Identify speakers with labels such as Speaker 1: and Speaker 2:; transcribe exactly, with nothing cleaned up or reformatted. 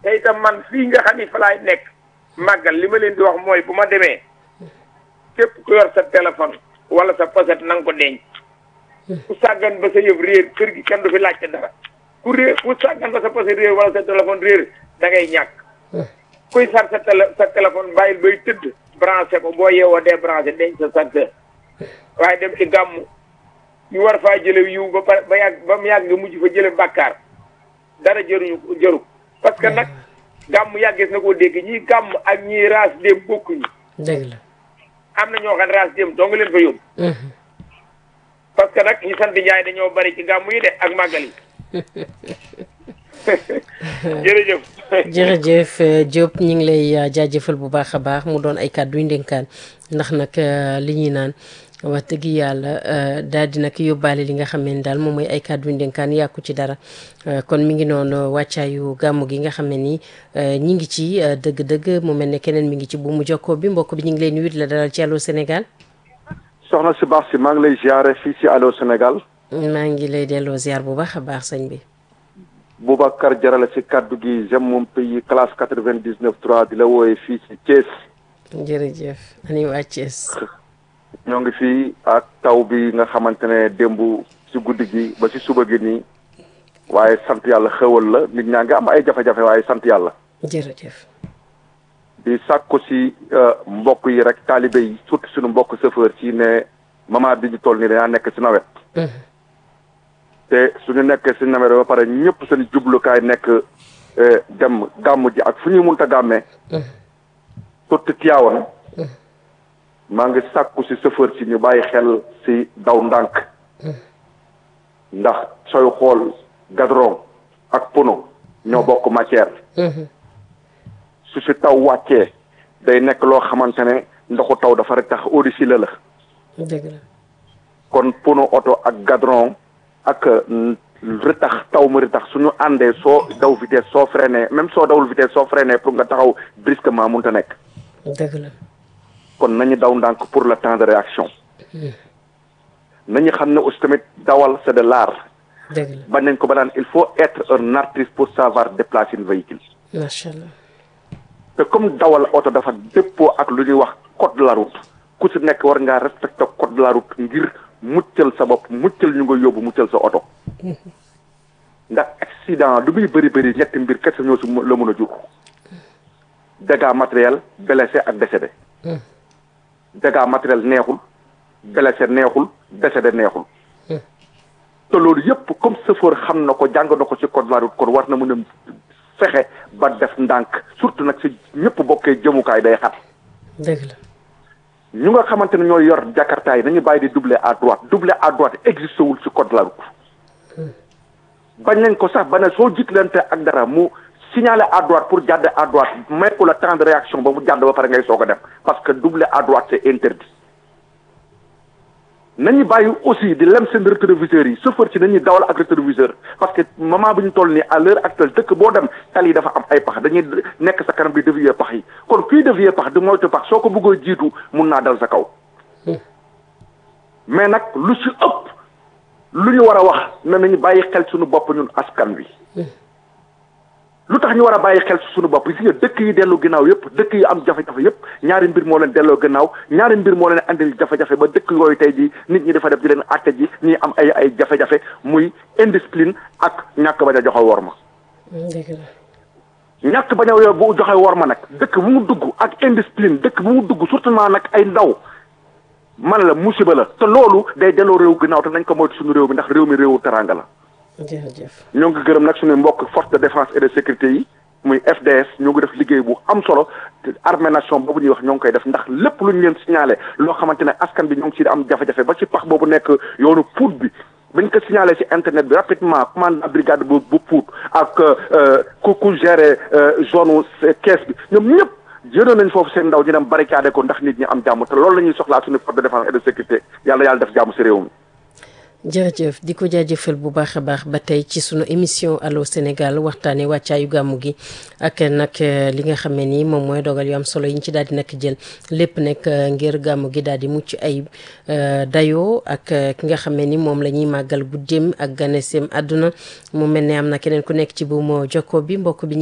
Speaker 1: te itam man fii nga xam ni fa laay nekk màggal li ma leen di wax mooy bu ma demee képp ku yor sa téléphone wala sa pochette na nga ko denc ku sàggan ba sa yëf réer kër gi kenn du fi laajte dara ku réer ku sàggan ba sa pochette réer wala sa téléphone réer da ngay ñàkk kuy sar sa télé sa téléphone bàyyil bay tëdd branché ko boo yeewoo débranché denc sa chargeur waaye dem ci gàmmu ñu war faa jële yiw ba pare ba yàgg ba mu yàgg nga mujj fa jële bàkkaar dara jëruñu jëru parce que nag gàmm yàggees na koo dégg ñii gàmm ak ñii raas dem bokkuñu.
Speaker 2: dëgg la.
Speaker 1: am na ñoo xam ne raas dem doo nga leen fa yóbbu. parce que nag ñi sant Njaay dañoo bari ci gàmm yi de ak màggal yi. jërëjëf.
Speaker 2: jërëjëf Diop ñu ngi lay jaajëfal bu baax a baax mu doon ay kàddu yu ndénkaan ndax nag li ñuy naan wax dëgg yàlla daal di nag yóbbaale li nga xam ne daal moom mooy ay kàddu yu ndénkaan yàqu ci dara kon mi ngi noonu wàccaayu gàmmu gi nga xam ne nii ñi ngi ci dëgg-dëgg mu mel ne keneen mi ngi ci bu mu jokkoo bi mbokk bi ñu ngi lay nuyu di la dalal ci Allô Sénégal.
Speaker 3: soxna si baax si maa ngi lay ziare fii ci Allô Sénégal.
Speaker 2: maa ngi lay delloo ziar bu baax a baax sëñ bi.
Speaker 3: Boubacar Jarale ci kaddu gi j'aime mon pays classe quatre-vingt-dix-neuf trois di la wooye fii ci Thiès.
Speaker 2: jërëjëf ani waa Thiès.
Speaker 3: ñoo ngi fii ak taw bi nga xamante ne démb ci guddi gi ba ci suba gi nii waaye sant yàlla xewal la nit ñaa ngi am ay jafe-jafe waaye sant yàlla.
Speaker 2: jërëjëf.
Speaker 3: di sàkku ci mbokk yi rek taalibe yi surtout suñu mbokk chauffeur ci ne moment bi ñu toll nii dañaa nekk ci nawet. te suñu nekkee si nawet ba pare ñëpp seen jublukaay nekk dem gàmm ji ak fu ñuy munta gàmmee. surtout Tivaouane. maa ngi sàkku si chauffeur si ñu bàyyi xel si daw ndànk. ndax sooy xool gadron ak pono ñoo bokk matière. su si taw wàccee day nekk loo xamante ne ndoxu taw dafa rek tax audisi la la.
Speaker 2: dëgg la.
Speaker 3: kon pono oto ak gadron. ak ritax taw ma ritax suñu àndee soo daw vitesse soo freiné même soo dawul vitesse soo freiné pour nga taxaw brusquement mënut a nekk.
Speaker 2: dëgg la.
Speaker 3: kon nañu daw ndànk pour le temps de réaction. nañu xam ne aussi tamit dawal c'est de l'art.
Speaker 2: dëgg la
Speaker 3: bañ nañ ko ba naan il faut être un artiste pour savoir déplacer un véhicule.
Speaker 2: macha allah.
Speaker 3: te comme dawal oto dafa dëppoo ak lu ñuy wax code de la route ku si nekk war ngaa respecter code de la route ngir. muccal sa bopp muccal ñu nga yóbbu muccal sa oto ndax accident du muy bëri bëri ñetti mbir kese ñoo si la mën a jur dégâts matériels blessé ak décédé dégâts matériels neexul blessé neexul décédé neexul te loolu yëpp comme chauffeur xam na ko jàng na ko ci code de la route kon war na mën a fexe ba def ndànk surtout nag si ñëpp bokkee jëmukaay day xat
Speaker 2: dëgg la.
Speaker 3: ñu nga xamante ne ñooy yor jakarta yi nañu bàyyi di doubler à droite doubler à droite existé wul ci code de la route bañ nañ ko sax ba ne soo jiitlante ak dara mu signaler à droite pour jàdd à droite may ko le temps de réaction ba mu jàdd ba pare ngay soog a dem parce que doubler à droite c'est interdit nañu bàyyi aussi di lem seen rétroviseurs yi chauffeur ci nañuy dawal ak rétroviseur parce que moment bi ñu toll nii à l'heure actuelle dëkk boo dem tali yi dafa am ay pax dañuy nekk sa kanam di dévier pax yi kon kuy dévier pax di moytu pax soo ko bëggoo jiitu mun naa dal sa kaw mais nag lu ci ëpp lu ñu war a wax ne nañu bàyyi xel suñu bopp ñun askan wi lu tax ñu war a bàyyi xel ci suñu bopp gis nga dëkk yi dellu ginnaaw yëpp dëkk yi am jafe-jafe yëpp ñaari mbir moo leen delloo ginnaaw ñaari mbir moo leen andil jafe-jafe ba dëkk yooyu tey ji nit ñi dafa def di leen àtte ji ñi am ay ay jafe-jafe muy indiscipline ak ñàkk bañ a joxe worma. ñàkk bañ a bu joxe worma nag dëkk bu mu dugg ak indiscipline dëkk bu mu dugg surtout nag ay ndaw man la musiba la te loolu day delloo réew ginnaaw te nañ ko moytu suñu réew mi ndax réew mi réewu teranga la.
Speaker 2: jërëjëf
Speaker 3: ñoo ngi gërëm nag suñu mbokk force de défense et de sécurité yi muy F D S ñoo ngi def liggéey bu am solo te armée nation boobu ñuy wax ñoo ngi koy def ndax lépp lu ñu leen signalé loo xamante ne askan bi ñoo ngi si am jafe-jafe ba ci pax boobu nekk yoonu Pout bi bañ ko signalé si internet bi rapidement commandant brigade bu bu Pout ak ku ku géré zone caisse bi ñoom ñëpp jëloon nañ foofu seen ndaw ñu dem barricade ko ndax nit ñi am jàmm te loolu la ñuy soxlaa suñu force de défense et de sécurité yàlla yàlla def jàmm si réew mi.
Speaker 2: jërëjëf di ko jaajëfal bu baax a baax ba tey ci sunu émission Allô Sénégal waxtaanee wàccaayu gàmmu gi ak nag li nga xam ne nii moom mooy dogal yu am solo yi ñu ci daal di nag jël lépp nag ngir gàmmu gi daal di mucc ay dayoo ak ki nga xam ne ni moom la ñuy màggal guddeem ak ganeseem àdduna mu mel ne am na keneen ku nekk ci buumu jokko bi mbokk bi.